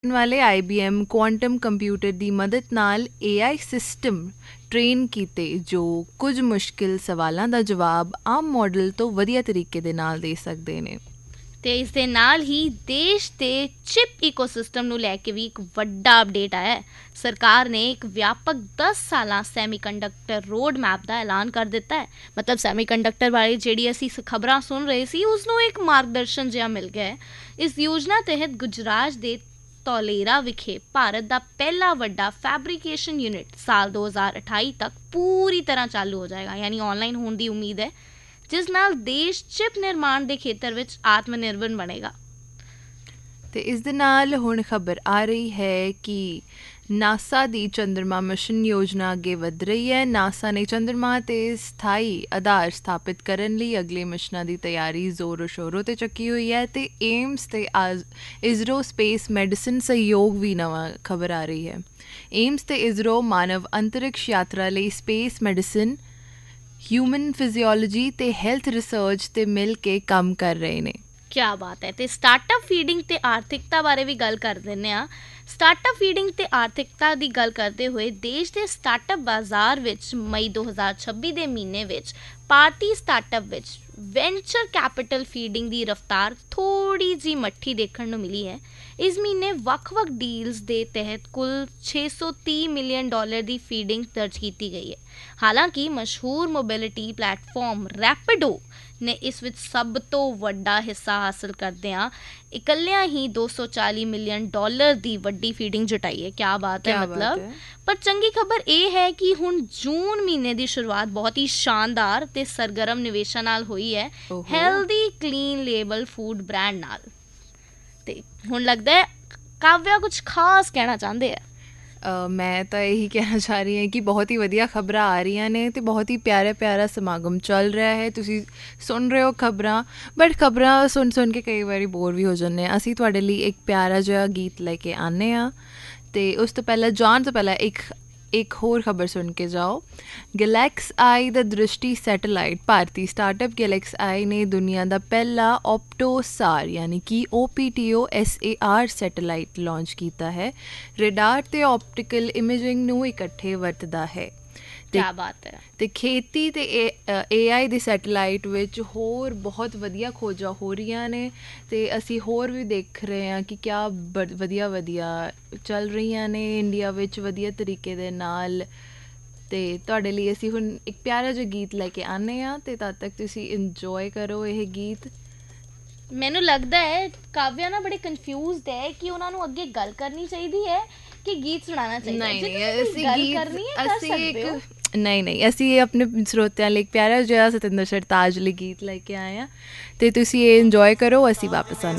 ਵਾਲੇ IBM quantum computer ਦੀ ਮਦਦ ਨਾਲ AI ਸਿਸਟਮ ਟ੍ਰੇਨ ਕੀਤੇ ਜੋ ਕੁਝ ਮੁਸ਼ਕਿਲ ਸਵਾਲਾਂ ਦਾ ਜਵਾਬ ਆਮ ਮਾਡਲ ਤੋਂ ਵਧੀਆ ਤਰੀਕੇ ਦੇ ਨਾਲ ਦੇ ਸਕਦੇ ਨੇ। ਤੇ ਇਸ ਦੇ ਨਾਲ ਹੀ ਦੇਸ਼ ਦੇ ਚਿਪ ਇਕੋਸਿਸਟਮ ਨੂੰ ਲੈ ਕੇ ਵੀ ਇੱਕ ਵੱਡਾ ਅਪਡੇਟ ਆਇਆ ਹੈ। ਸਰਕਾਰ ਨੇ ਇੱਕ ਵਿਆਪਕ 10 ਸਾਲਾਂ ਸੈਮੀਕੰਡਕਟਰ ਰੋਡ ਮੈਪ ਦਾ ਐਲਾਨ ਕਰ ਦਿੱਤਾ ਹੈ। ਮਤਲਬ ਸੈਮੀਕੰਡਕਟਰ ਬਾਰੇ ਜਿਹੜੀ ਅਸੀਂ ਖਬਰਾਂ ਸੁਣ ਰਹੇ ਸੀ ਉਸ ਨੂੰ ਇੱਕ ਮਾਰਗਦਰਸ਼ਨ ਜਿਹਾ ਮਿਲ ਗਿਆ ਹੈ। ਇਸ ਯੋਜਨਾ ਤਹਿਤ ਗੁਜਰਾਤ ਦੇ ਧੌਲੇਰਾ ਵਿਖੇ ਭਾਰਤ ਦਾ ਪਹਿਲਾ ਵੱਡਾ ਫੈਬਰੀਕੇਸ਼ਨ ਯੂਨਿਟ ਸਾਲ 2028 ਤੱਕ ਪੂਰੀ ਤਰ੍ਹਾਂ ਚਾਲੂ ਹੋ ਜਾਏਗਾ, ਯਾਨੀ ਆਨਲਾਈਨ ਹੋਣ ਦੀ ਉਮੀਦ ਹੈ, ਜਿਸ ਨਾਲ ਦੇਸ਼ ਚਿਪ ਨਿਰਮਾਣ ਦੇ ਖੇਤਰ ਵਿੱਚ ਆਤਮ ਨਿਰਭਰ ਬਣੇਗਾ। ਤੇ ਇਸ ਦੇ ਨਾਲ ਹੁਣ ਖਬਰ ਆ ਰਹੀ ਹੈ ਕਿ ਨਾਸਾ ਦੀ ਚੰਦਰਮਾ ਮਿਸ਼ਨ ਯੋਜਨਾ ਅੱਗੇ ਵਧ ਰਹੀ ਹੈ। ਨਾਸਾ ਨੇ ਚੰਦਰਮਾ 'ਤੇ ਸਥਾਈ ਆਧਾਰ ਸਥਾਪਿਤ ਕਰਨ ਲਈ ਅਗਲੇ ਮਿਸ਼ਨਾਂ ਦੀ ਤਿਆਰੀ ਜ਼ੋਰੋ ਸ਼ੋਰੋ 'ਤੇ ਚੱਕੀ ਹੋਈ ਹੈ। ਤੇ ਏਮਸ ਤੇ ਇਜ਼ਰੋ ਸਪੇਸ ਮੈਡੀਸਿਨ ਸਹਿਯੋਗ ਵੀ ਨਵਾਂ ਖਬਰ ਆ ਰਹੀ ਹੈ। ਏਮਸ ਤੇ ਇਜ਼ਰੋ ਮਾਨਵ ਅੰਤਰਿਕਸ਼ ਯਾਤਰਾ ਲਈ ਸਪੇਸ ਮੈਡੀਸਿਨ, ਹਿਊਮਨ ਫਿਜ਼ੀਓਲੋਜੀ ਤੇ ਹੈਲਥ ਰਿਸਰਚ ਤੇ ਮਿਲ ਕੇ ਕੰਮ ਕਰ ਰਹੇ ਨੇ। ਕਿਆ ਬਾਤ ਹੈ। ਤੇ ਸਟਾਰਟਅਪ ਫੀਡਿੰਗ ਤੇ ਆਰਥਿਕਤਾ ਬਾਰੇ ਵੀ ਗੱਲ ਕਰ ਦਿੰਦੇ ਹਾਂ। ਸਟਾਰਟਅਪ ਫੀਡਿੰਗ ਤੇ ਆਰਥਿਕਤਾ ਦੀ ਗੱਲ ਕਰਦੇ ਹੋਏ ਦੇਸ਼ ਦੇ ਸਟਾਰਟਅਪ ਬਾਜ਼ਾਰ ਵਿੱਚ ਮਈ 2026 ਦੇ ਮਹੀਨੇ ਵਿੱਚ ਭਾਰਤੀ ਸਟਾਰਟਅਪ ਵਿੱਚ ਵੈਂਚਰ ਕੈਪੀਟਲ ਫੀਡਿੰਗ ਦੀ ਰਫ਼ਤਾਰ ਥੋੜੀ ਜਿਹੀ ਮੱਠੀ ਦੇਖਣ ਨੂੰ ਮਿਲੀ ਹੈ। ਇਸ ਮਹੀਨੇ ਵੱਖ-ਵੱਖ ਡੀਲਸ ਦੇ ਤਹਿਤ ਕੁੱਲ $630 ਮਿਲੀਅਨ ਦੀ ਫੀਡਿੰਗ ਦਰਜ ਕੀਤੀ ਗਈ ਹੈ। ਹਾਲਾਂਕਿ ਮਸ਼ਹੂਰ ਮੋਬਿਲਿਟੀ ਪਲੇਟਫਾਰਮ ਰੈਪਿਡੋ ਨੇ ਇਸ ਵਿੱਚ ਸਭ ਤੋਂ ਵੱਡਾ ਹਿੱਸਾ ਹਾਸਲ ਕਰਦਿਆਂ ਇਕੱਲਿਆਂ ਹੀ $240 ਮਿਲੀਅਨ ਦੀ ਵੱਡੀ ਫੀਡਿੰਗ ਜੁਟਾਈ ਹੈ। ਕਿਆ ਬਾਤ ਹੈ ਮਤਲਬ। ਪਰ ਚੰਗੀ ਖਬਰ ਇਹ ਹੈ ਕਿ ਹੁਣ ਜੂਨ ਮਹੀਨੇ ਦੀ ਸ਼ੁਰੂਆਤ ਬਹੁਤ ਹੀ ਸ਼ਾਨਦਾਰ ਤੇ ਸਰਗਰਮ ਨਿਵੇਸ਼ਾਂ ਨਾਲ ਹੋਈ ਹੈ, healthy clean label food brand ਨਾਲ। ਤੇ ਹੁਣ ਲੱਗਦਾ ਹੈ ਕਾਵਿਆ ਕੁਝ ਖਾਸ ਕਹਿਣਾ ਚਾਹੁੰਦੇ ਆ। ਮੈਂ ਤਾਂ ਇਹੀ ਕਹਿਣਾ ਚਾਹ ਰਹੀ ਹਾਂ ਕਿ ਬਹੁਤ ਹੀ ਵਧੀਆ ਖਬਰਾਂ ਆ ਰਹੀਆਂ ਨੇ ਅਤੇ ਬਹੁਤ ਹੀ ਪਿਆਰਾ ਸਮਾਗਮ ਚੱਲ ਰਿਹਾ ਹੈ। ਤੁਸੀਂ ਸੁਣ ਰਹੇ ਹੋ ਖਬਰਾਂ, ਬਟ ਖਬਰਾਂ ਸੁਣ ਕੇ ਕਈ ਵਾਰੀ ਬੋਰ ਵੀ ਹੋ ਜਾਂਦੇ ਹਾਂ। ਅਸੀਂ ਤੁਹਾਡੇ ਲਈ ਇੱਕ ਪਿਆਰਾ ਜਿਹਾ ਗੀਤ ਲੈ ਕੇ ਆਉਂਦੇ ਹਾਂ ਅਤੇ ਉਸ ਤੋਂ ਪਹਿਲਾਂ ਜਾਣ ਤੋਂ ਪਹਿਲਾਂ ਇੱਕ ਹੋਰ ਖਬਰ ਸੁਣ ਕੇ ਜਾਓ। ਗਲੈਕਸ ਆਈ ਦਾ ਦ੍ਰਿਸ਼ਟੀ ਸੈਟੇਲਾਈਟ ਭਾਰਤੀ ਸਟਾਰਟਅਪ ਗਲੈਕਸ ਆਈ ਨੇ ਦੁਨੀਆ ਦਾ ਪਹਿਲਾ ਓਪਟੋਸਾਰ ਯਾਨੀ ਕਿ OPTOSAR ਸੈਟੇਲਾਈਟ ਲਾਂਚ ਕੀਤਾ ਹੈ। ਰੇਡਾਰ ਤੇ ਆਪਟੀਕਲ ਇਮੇਜਿੰਗ ਨੂੰ ਇਕੱਠੇ ਵਰਤਦਾ ਹੈ। ਕਿਆ ਬਾਤ ਹੈ। ਤੇ ਖੇਤੀ ਤੇ AI ਦੇ ਸੈਟੇਲਾਈਟ ਵਿੱਚ ਹੋਰ ਬਹੁਤ ਵਧੀਆ ਖੋਜਾਂ ਹੋ ਰਹੀਆਂ ਨੇ ਅਤੇ ਅਸੀਂ ਹੋਰ ਵੀ ਦੇਖ ਰਹੇ ਹਾਂ ਕਿ ਕਿਆ ਵਧੀਆ ਚੱਲ ਰਹੀਆਂ ਨੇ ਇੰਡੀਆ ਵਿੱਚ ਵਧੀਆ ਤਰੀਕੇ ਦੇ ਨਾਲ। ਅਤੇ ਤੁਹਾਡੇ ਲਈ ਅਸੀਂ ਹੁਣ ਇੱਕ ਪਿਆਰਾ ਜਿਹਾ ਗੀਤ ਲੈ ਕੇ ਆਉਂਦੇ ਹਾਂ ਅਤੇ ਤਦ ਤੱਕ ਤੁਸੀਂ ਇੰਜੋਏ ਕਰੋ ਇਹ ਗੀਤ। ਮੈਨੂੰ ਲੱਗਦਾ ਹੈ ਕਾਵਿਆ ਨਾ ਬੜੇ ਕਨਫਿਊਜ਼ਡ ਹੈ ਕਿ ਉਹਨਾਂ ਨੂੰ ਅੱਗੇ ਗੱਲ ਕਰਨੀ ਚਾਹੀਦੀ ਹੈ ਕਿ ਗੀਤ ਸੁਣਾਉਣਾ ਚਾਹੀਦਾ ਹੈ। ਨਹੀਂ ਅਸੀਂ ਆਪਣੇ ਸਰੋਤਿਆਂ ਲਈ ਇੱਕ ਪਿਆਰਾ ਜਿਹਾ ਸਤਿੰਦਰ ਸਰਤਾਜ ਲਈ ਗੀਤ ਲੈ ਕੇ ਆਏ ਹਾਂ ਅਤੇ ਤੁਸੀਂ ਇਹ ਇੰਜੋਏ ਕਰੋ। ਅਸੀਂ ਵਾਪਸ ਆਉਂਦੇ